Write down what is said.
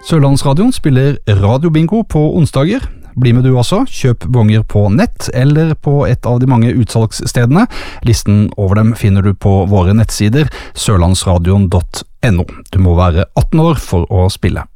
Sørlandsradioen spiller radiobingo på onsdager. Bli med du også, kjøp bonger på nett eller på et av de mange utsalgsstedene. Listen over dem finner du på våre nettsider sørlandsradion.no. Du må være 18 år for å spille.